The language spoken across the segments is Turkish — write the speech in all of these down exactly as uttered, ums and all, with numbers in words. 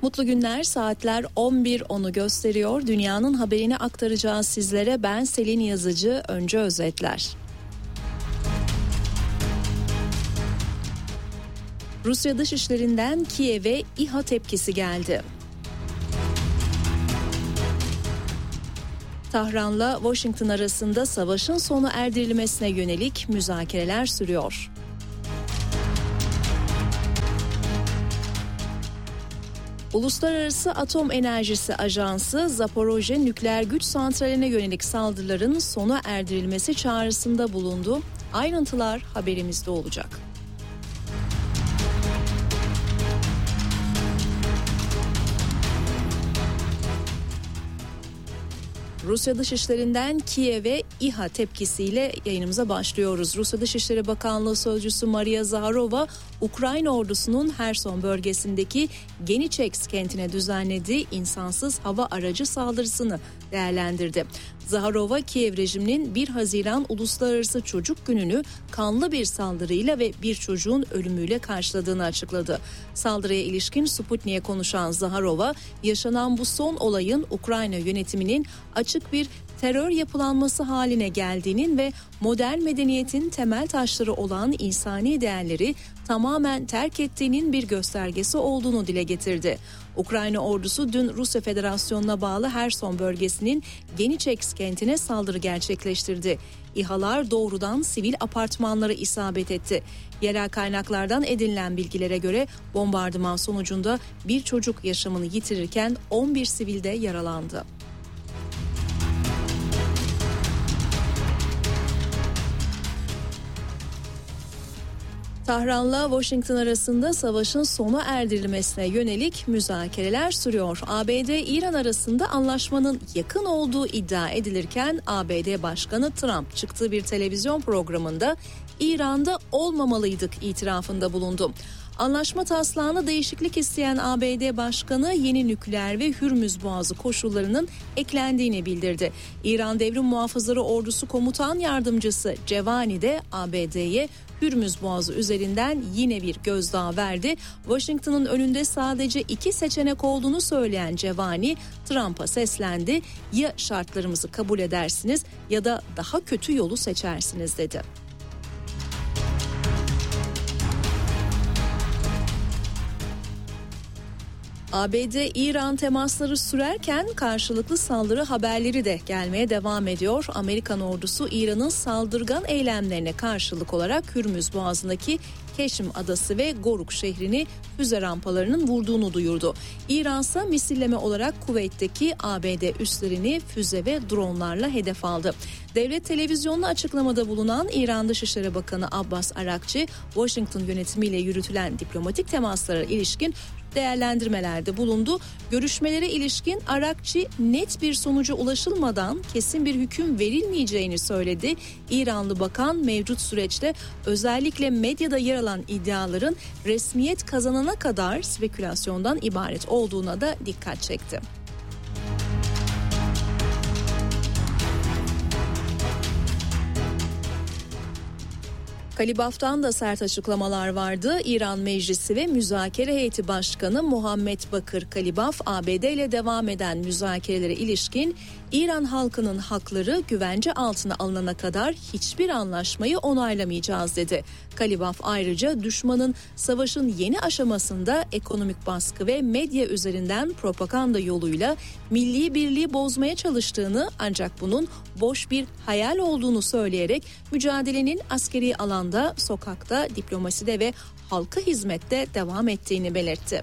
Mutlu günler, saatler on bir onu gösteriyor. Dünyanın haberini aktaracağız sizlere. Ben Selin Yazıcı. Önce özetler. Rusya Dışişleri'nden Kiev'e İHA tepkisi geldi. Tahran'la Washington arasında savaşın sona erdirilmesine yönelik müzakereler sürüyor. Uluslararası Atom Enerjisi Ajansı, Zaporojye nükleer güç santraline yönelik saldırıların sona erdirilmesi çağrısında bulundu. Ayrıntılar haberimizde olacak. Rusya Dışişleri'nden Kiev'e İHA tepkisiyle yayınımıza başlıyoruz. Rusya Dışişleri Bakanlığı Sözcüsü Maria Zaharova, Ukrayna ordusunun Herson bölgesindeki Geniçeks kentine düzenlediği insansız hava aracı saldırısını değerlendirdi. Zaharova, Kiev rejiminin bir Haziran Uluslararası Çocuk Günü'nü kanlı bir saldırıyla ve bir çocuğun ölümüyle karşıladığını açıkladı. Saldırıya ilişkin Sputnik'e konuşan Zaharova, yaşanan bu son olayın Ukrayna yönetiminin açık bir terör yapılanması haline geldiğinin ve modern medeniyetin temel taşları olan insani değerleri tamamen terk ettiğinin bir göstergesi olduğunu dile getirdi. Ukrayna ordusu dün Rusya Federasyonu'na bağlı Herson bölgesinin Geniçeks kentine saldırı gerçekleştirdi. İHA'lar doğrudan sivil apartmanlara isabet etti. Yerel kaynaklardan edinilen bilgilere göre bombardıman sonucunda bir çocuk yaşamını yitirirken on bir sivil de yaralandı. Tahran'la Washington arasında savaşın sona erdirilmesine yönelik müzakereler sürüyor. A B D-İran arasında anlaşmanın yakın olduğu iddia edilirken A B D Başkanı Trump çıktığı bir televizyon programında İran'da olmamalıydık itirafında bulundu. Anlaşma taslağına değişiklik isteyen A B D Başkanı yeni nükleer ve Hürmüz Boğazı koşullarının eklendiğini bildirdi. İran Devrim Muhafızları Ordusu Komutan Yardımcısı Cevani de A B D'ye Hürmüz Boğazı üzerinden yine bir gözdağı verdi. Washington'ın önünde sadece iki seçenek olduğunu söyleyen Cevani, Trump'a seslendi. Ya şartlarımızı kabul edersiniz ya da daha kötü yolu seçersiniz dedi. A B D-İran temasları sürerken karşılıklı saldırı haberleri de gelmeye devam ediyor. Amerikan ordusu İran'ın saldırgan eylemlerine karşılık olarak Hürmüz Boğazı'ndaki Keşim Adası ve Goruk şehrini füze rampalarının vurduğunu duyurdu. İran ise misilleme olarak Kuveyt'teki A B D üslerini füze ve dronlarla hedef aldı. Devlet televizyonuna açıklamada bulunan İran Dışişleri Bakanı Abbas Arakçı, Washington yönetimiyle yürütülen diplomatik temaslara ilişkin değerlendirmelerde bulundu. Görüşmelere ilişkin Arakçı net bir sonuca ulaşılmadan kesin bir hüküm verilmeyeceğini söyledi. İranlı bakan mevcut süreçte özellikle medyada yer alan iddiaların resmiyet kazanana kadar spekülasyondan ibaret olduğuna da dikkat çekti. Kalibaf'tan da sert açıklamalar vardı. İran Meclisi ve Müzakere Heyeti Başkanı Muhammed Bakır Kalibaf, A B D ile devam eden müzakerelere ilişkin İran halkının hakları güvence altına alınana kadar hiçbir anlaşmayı onaylamayacağız dedi. Kalibaf ayrıca düşmanın savaşın yeni aşamasında ekonomik baskı ve medya üzerinden propaganda yoluyla milli birliği bozmaya çalıştığını, ancak bunun boş bir hayal olduğunu söyleyerek mücadelenin askeri alanda, sokakta, diplomaside ve halka hizmette devam ettiğini belirtti.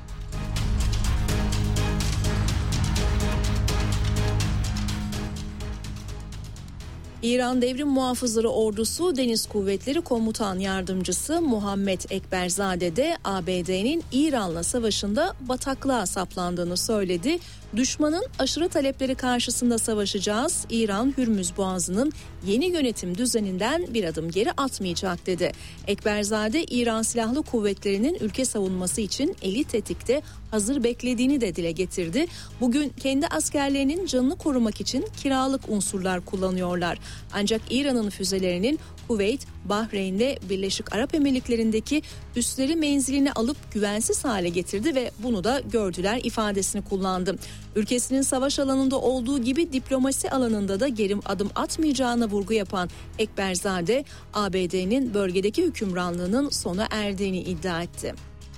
İran Devrim Muhafızları Ordusu Deniz Kuvvetleri Komutan Yardımcısı Muhammed Ekberzade de A B D'nin İran'la savaşında bataklığa saplandığını söyledi. Düşmanın aşırı talepleri karşısında savaşacağız. İran Hürmüz Boğazı'nın yeni yönetim düzeninden bir adım geri atmayacak dedi. Ekberzade, İran Silahlı Kuvvetleri'nin ülke savunması için eli tetikte hazır beklediğini de dile getirdi. Bugün kendi askerlerinin canını korumak için kiralık unsurlar kullanıyorlar. Ancak İran'ın füzelerinin Kuveyt, Bahreyn ve Birleşik Arap Emirlikleri'ndeki üsleri menziline alıp güvensiz hale getirdi ve bunu da gördüler ifadesini kullandı. Ülkesinin savaş alanında olduğu gibi diplomasi alanında da geri adım atmayacağına vurgu yapan Ekberzade, A B D'nin bölgedeki hükümranlığının sona erdiğini iddia etti.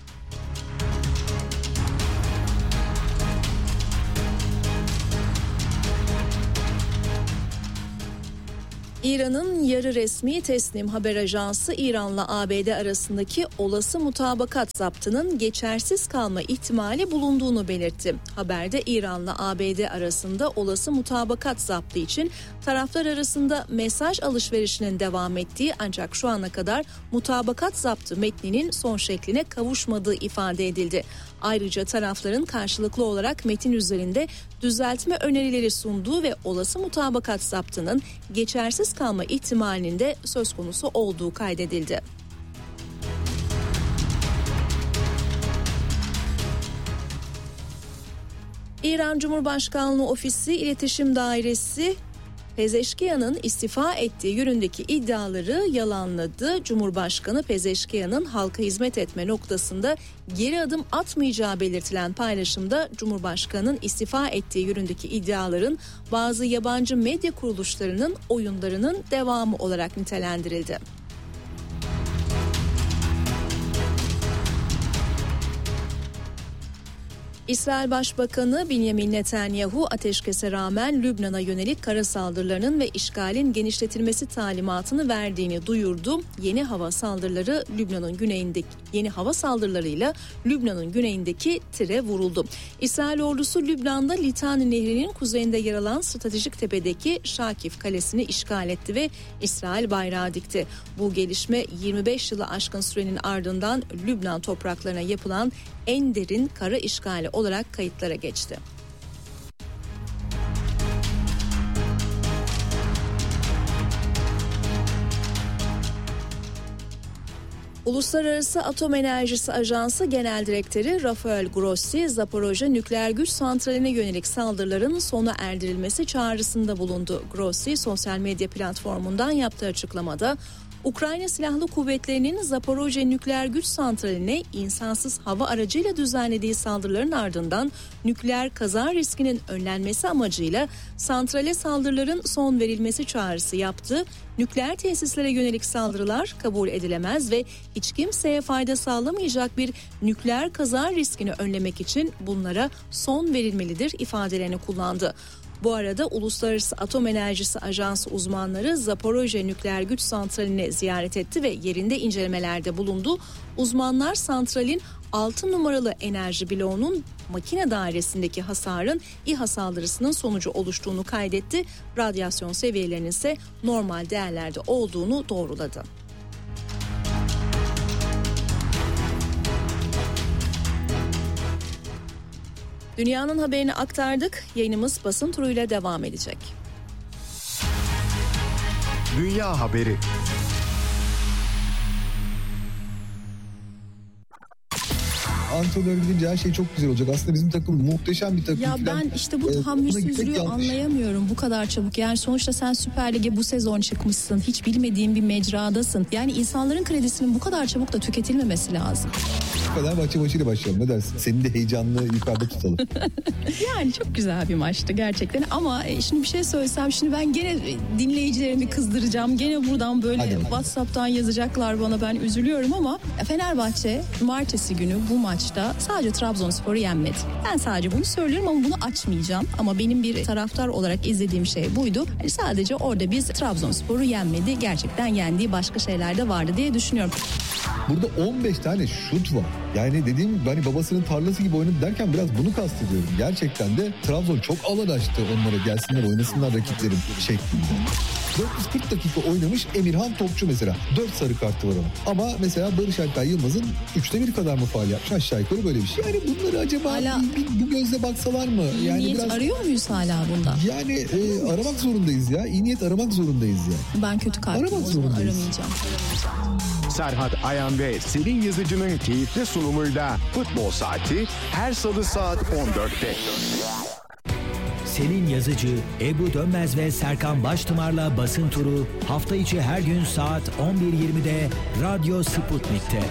İran'ın yarı resmi Tesnim haber ajansı İran'la A B D arasındaki olası mutabakat zaptının geçersiz kalma ihtimali bulunduğunu belirtti. Haberde İran'la A B D arasında olası mutabakat zaptı için taraflar arasında mesaj alışverişinin devam ettiği ancak şu ana kadar mutabakat zaptı metninin son şekline kavuşmadığı ifade edildi. Ayrıca tarafların karşılıklı olarak metin üzerinde düzeltme önerileri sunduğu ve olası mutabakat zaptının geçersiz kalma ihtimalinin de söz konusu olduğu kaydedildi. İran Cumhurbaşkanlığı Ofisi İletişim Dairesi Pezeşkiyan'ın istifa ettiği yönündeki iddiaları yalanladı. Cumhurbaşkanı Pezeşkiyan'ın halka hizmet etme noktasında geri adım atmayacağı belirtilen paylaşımda Cumhurbaşkanı'nın istifa ettiği yönündeki iddiaların bazı yabancı medya kuruluşlarının oyunlarının devamı olarak nitelendirildi. İsrail Başbakanı Benjamin Netanyahu ateşkese rağmen Lübnan'a yönelik kara saldırılarının ve işgalin genişletilmesi talimatını verdiğini duyurdu. Yeni hava saldırıları Lübnan'ın güneyindeki yeni hava saldırılarıyla Lübnan'ın güneyindeki tire vuruldu. İsrail ordusu Lübnan'da Litani Nehri'nin kuzeyinde yer alan stratejik tepedeki Şakif Kalesi'ni işgal etti ve İsrail bayrağı dikti. Bu gelişme yirmi beş yılı aşkın sürenin ardından Lübnan topraklarına yapılan en derin kara işgali olarak kayıtlara geçti. Uluslararası Atom Enerjisi Ajansı Genel Direktörü Rafael Grossi, Zaporojye nükleer güç santraline yönelik saldırıların sona erdirilmesi çağrısında bulundu. Grossi, sosyal medya platformundan yaptığı açıklamada, Ukrayna Silahlı Kuvvetleri'nin Zaporojye nükleer güç santraline insansız hava aracıyla düzenlediği saldırıların ardından nükleer kaza riskinin önlenmesi amacıyla santrale saldırıların son verilmesi çağrısı yaptı. Nükleer tesislere yönelik saldırılar kabul edilemez ve hiç kimseye fayda sağlamayacak bir nükleer kaza riskini önlemek için bunlara son verilmelidir ifadelerini kullandı. Bu arada Uluslararası Atom Enerjisi Ajansı uzmanları Zaporojye nükleer güç santralini ziyaret etti ve yerinde incelemelerde bulundu. Uzmanlar santralin altı numaralı enerji bloğunun makine dairesindeki hasarın İHA saldırısının sonucu oluştuğunu kaydetti. Radyasyon seviyelerinin ise normal değerlerde olduğunu doğruladı. Dünyanın haberini aktardık. Yayınımız basın turuyla devam edecek. Dünya haberi. Antrenör gidince her şey çok güzel olacak. Aslında bizim takım muhteşem bir takım. Ya ben işte bu tahammülsüzlüğü anlayamıyorum bu kadar çabuk. Yani sonuçta sen Süper Lig'e bu sezon çıkmışsın. Hiç bilmediğin bir mecradasın. Yani insanların kredisinin bu kadar çabuk da tüketilmemesi lazım. Bu kadar maçı maçıyla başlayalım. Ne dersin? Senin de heyecanlı yukarıda tutalım. Yani çok güzel bir maçtı gerçekten. Ama şimdi bir şey söylesem şimdi ben gene dinleyicilerimi kızdıracağım. Gene buradan böyle hadi, WhatsApp'tan hadi. yazacaklar bana, ben üzülüyorum ama Fenerbahçe cumartesi günü bu maçta sadece Trabzonspor'u yenmedi. Ben sadece bunu söylüyorum ama bunu açmayacağım. Ama benim bir taraftar olarak izlediğim şey buydu. Yani sadece orada biz Trabzonspor'u yenmedi. Gerçekten yendiği başka şeyler de vardı diye düşünüyorum. Burada on beş tane şut var. Yani dediğim gibi hani babasının tarlası gibi oynadı derken biraz bunu kastediyorum. Gerçekten de Trabzon çok alan açtı onlara, gelsinler oynasınlar rakiplerin şeklinde. dört yüz kırk dakika oynamış Emirhan Topçu mesela. dört sarı kartı var onun. Ama mesela Barış Alper Yılmaz'ın üçte bir kadar mı faul yapmış, aşağı yukarı böyle bir şey. Yani bunları acaba hala bir, bir, bu gözle baksalar mı? İyi yani niyet biraz, arıyor muyuz hala bunda? Yani e, aramak zorundayız ya. İyi niyet aramak zorundayız yani. Ben kötü kalplim, o zaman aramayacağım. Serhat Ayan ve Selin Yazıcı'nın keyifli sunumuyla Futbol Saati her salı saat on dörtte. Selin Yazıcı, Ebru Dönmez ve Serkan Baştımar'la Basın Turu hafta içi her gün saat on bir yirmide Radyo Sputnik'te.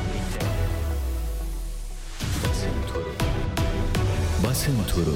Basın Turu. Basın Turu.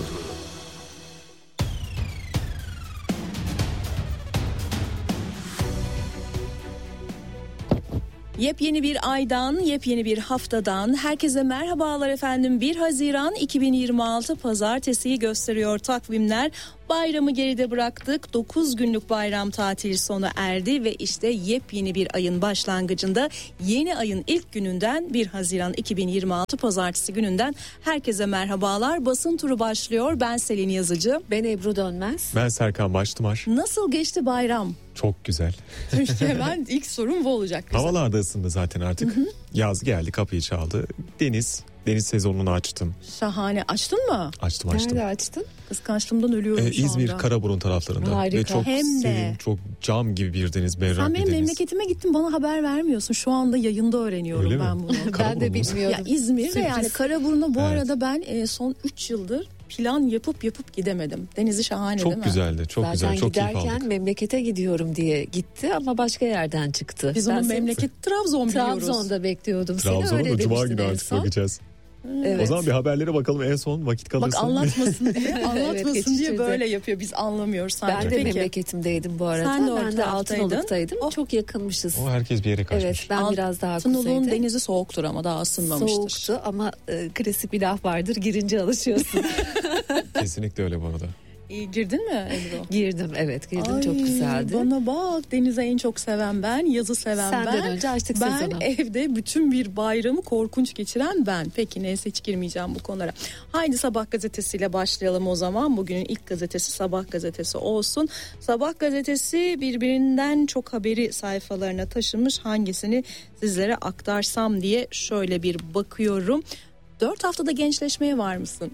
Yepyeni bir aydan, yepyeni bir haftadan herkese merhabalar efendim. bir Haziran iki bin yirmi altı Pazartesi'yi gösteriyor takvimler. Bayramı geride bıraktık. dokuz günlük bayram tatili sona erdi ve işte yepyeni bir ayın başlangıcında yeni ayın ilk gününden bir Haziran iki bin yirmi altı Pazartesi gününden herkese merhabalar. Basın turu başlıyor. Ben Selin Yazıcı. Ben Ebru Dönmez. Ben Serkan Baştımar. Nasıl geçti bayram? Çok güzel. İşte hemen ilk sorum bu olacak. Güzel. Havalar da ısındı zaten artık. Hı hı. Yaz geldi, kapıyı çaldı. Deniz, deniz sezonunu açtım. Şahane. Açtın mı? Açtım açtım. Nerede açtın? Kıskançlığımdan ölüyorum ee, şu İzmir, anda. Karaburun taraflarında. Harika. Ve çok Hem de. serin, çok cam gibi bir deniz, berrak Sen bir benim deniz. memleketime gittin, bana haber vermiyorsun. Şu anda yayında öğreniyorum Öyle ben mi? bunu. Ben de bilmiyordum. Ya İzmir'de yani Karaburun'a bu Evet. arada ben e, son üç yıldır plan yapıp yapıp gidemedim. Denizi şahane çok değil mi? güzeldi, çok Zaten güzel, çok keyif aldık. giderken memlekete gidiyorum diye gitti ama başka yerden çıktı. Biz Ben onun seni memleketi Trabzon biliyoruz. Trabzon'da bekliyordum seni, Trabzon'a öyle da Cuma demiştin günü en artık son. bakacağız. Evet. O zaman bir haberlere bakalım en son vakit kalırsa. Bak anlatmasın diye, anlatmasın Evet, diye geçiştirdi. böyle yapıyor. Biz anlamıyoruz sanki. Ben de Peki. memleketimdeydim bu arada. Sen de orta ben de taraftaydın. Altınoluk'taydım. Oh. Çok yakınmışız. O herkes bir yere kaçmış. Evet, ben Alt- biraz daha Altınoluk'un kuzeyde. denizi soğuktur ama daha ısınmamıştır. Soğuktu ama e, klasik bir laf vardır. Girince alışıyorsun. Kesinlikle öyle bu arada. İyi, girdin mi Ebru? Girdim, evet girdim. Ay, Çok güzeldi. Bana bak, denize en çok seven ben, yazı seven Senden ben. önce açtık ben sezonu. evde bütün bir bayramı korkunç geçiren ben. Peki neyse, hiç girmeyeceğim bu konulara. Haydi Sabah gazetesiyle başlayalım o zaman. Bugünün ilk gazetesi Sabah gazetesi olsun. Sabah gazetesi birbirinden çok haberi sayfalarına taşımış. Hangisini sizlere aktarsam diye şöyle bir bakıyorum. Dört haftada gençleşmeye var mısın?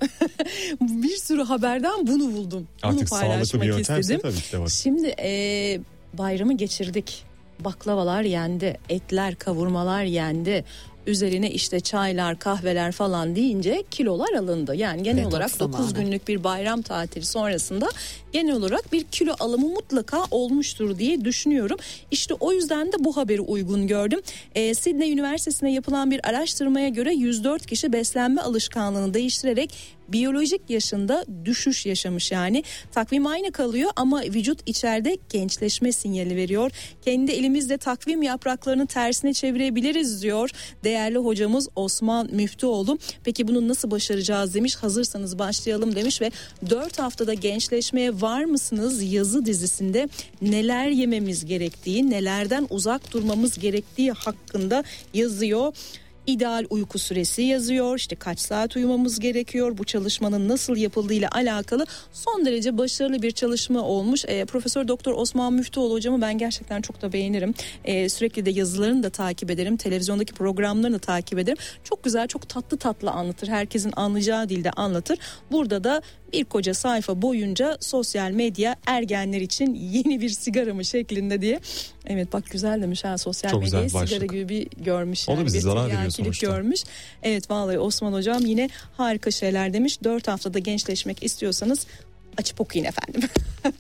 Bir sürü haberden bunu buldum. Artık bunu sağlıklı paylaşmak bir yöntemse istedim. tabii ki de var. Şimdi e, bayramı geçirdik. Baklavalar yendi, etler, kavurmalar yendi. Üzerine işte çaylar, kahveler falan deyince kilolar alındı. Yani genel Detoks olarak dokuz zamanı. günlük bir bayram tatili sonrasında genel olarak bir kilo alımı mutlaka olmuştur diye düşünüyorum. İşte o yüzden de bu haberi uygun gördüm. Ee, Sydney Üniversitesi'ne yapılan bir araştırmaya göre yüz dört kişi beslenme alışkanlığını değiştirerek biyolojik yaşında düşüş yaşamış yani. Takvim aynı kalıyor ama vücut içeride gençleşme sinyali veriyor. Kendi elimizle takvim yapraklarını tersine çevirebiliriz diyor değerli hocamız Osman Müftüoğlu. Peki bunu nasıl başaracağız demiş. Hazırsanız başlayalım demiş ve dört haftada gençleşmeye var mısınız yazı dizisinde neler yememiz gerektiği, nelerden uzak durmamız gerektiği hakkında yazıyor. İdeal uyku süresi yazıyor. İşte kaç saat uyumamız gerekiyor? Bu çalışmanın nasıl yapıldığıyla alakalı son derece başarılı bir çalışma olmuş. E, Profesör Doktor Osman Müftüoğlu hocamı ben gerçekten çok da beğenirim. E, sürekli de yazılarını da takip ederim. Televizyondaki programlarını da takip ederim. Çok güzel, çok tatlı tatlı anlatır. Herkesin anlayacağı dilde anlatır. Burada da bir koca sayfa boyunca sosyal medya ergenler için yeni bir sigara mı şeklinde diye. Evet bak güzel demiş ha, sosyal Çok medyayı güzel sigara başlık. gibi bir görmüş. O da Yani bize bir zarar veriyor tiryakilik sonuçta. görmüş. Evet vallahi Osman hocam yine harika şeyler demiş. dört haftada gençleşmek istiyorsanız açıp okuyun efendim.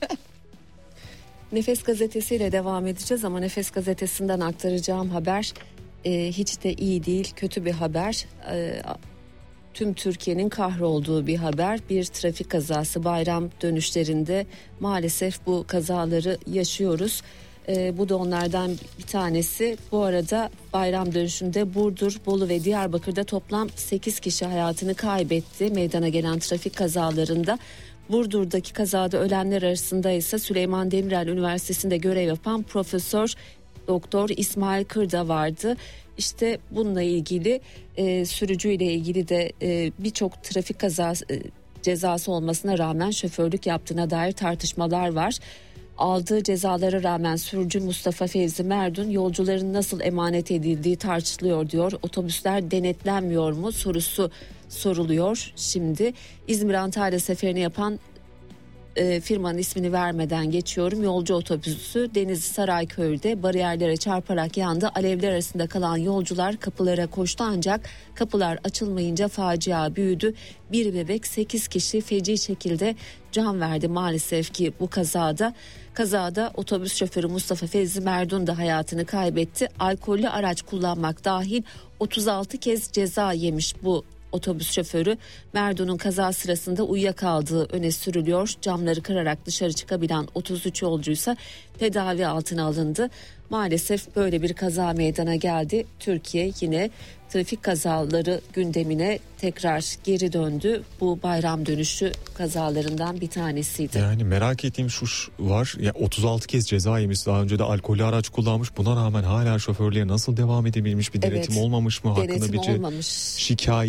Nefes gazetesiyle devam edeceğiz ama Nefes gazetesinden aktaracağım haber e, hiç de iyi değil, kötü bir haber. E, tüm Türkiye'nin kahrolduğu bir haber. Bir trafik kazası, bayram dönüşlerinde maalesef bu kazaları yaşıyoruz. E, bu da onlardan bir tanesi. Bu arada bayram dönüşünde Burdur, Bolu ve Diyarbakır'da toplam sekiz kişi hayatını kaybetti meydana gelen trafik kazalarında. Burdur'daki kazada ölenler arasında ise Süleyman Demirel Üniversitesi'nde görev yapan Profesör Doktor İsmail Kır da vardı. İşte bununla ilgili e, sürücüyle ilgili de e, birçok trafik kazası e, cezası olmasına rağmen şoförlük yaptığına dair tartışmalar var. Aldığı cezalara rağmen sürücü Mustafa Fevzi Merdun yolcuların nasıl emanet edildiği tartışılıyor diyor. Otobüsler denetlenmiyor mu sorusu soruluyor şimdi. İzmir Antalya seferini yapan e, firmanın ismini vermeden geçiyorum. Yolcu otobüsü Denizli Sarayköy'de bariyerlere çarparak yandı. Alevler arasında kalan yolcular kapılara koştu ancak kapılar açılmayınca facia büyüdü. Bir bebek, sekiz kişi feci şekilde can verdi maalesef ki bu kazada. Kazada otobüs şoförü Mustafa Fevzi Merdun da hayatını kaybetti. Alkollü araç kullanmak dahil otuz altı kez ceza yemiş bu otobüs şoförü. Merdun'un kaza sırasında uyuyakaldığı öne sürülüyor. Camları kırarak dışarı çıkabilen otuz üç yolcuysa tedavi altına alındı. Maalesef böyle bir kaza meydana geldi. Türkiye yine trafik kazaları gündemine tekrar geri döndü. Bu bayram dönüşü kazalarından bir tanesiydi. Yani merak ettiğim şu var. Ya otuz altı kez ceza yemiş. Daha önce de alkollü araç kullanmış. Buna rağmen hala şoförlüğe nasıl devam edebilmiş? Bir denetim Evet, olmamış mı? Denetim Hakkında bir olmamış. şikayet